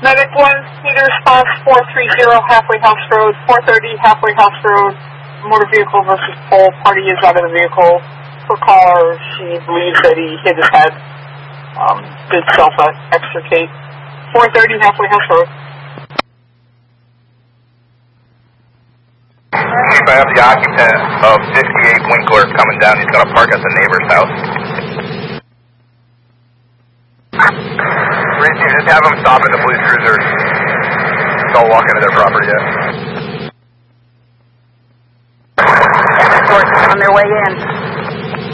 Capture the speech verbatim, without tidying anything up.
Medic one, need a response, four thirty Halfway House Road, four thirty Halfway House Road, motor vehicle versus pole, party is out of the vehicle. For caller, she believes that he hit his head, um, did self-extricate. four thirty Halfway House Road. Chief, I have the occupant of fifty-eight Winkler coming down. He's going to park at the neighbor's house. Reed, you just have him stop at the police cruiser. Don't walk into their property yet. Escorts on their way in.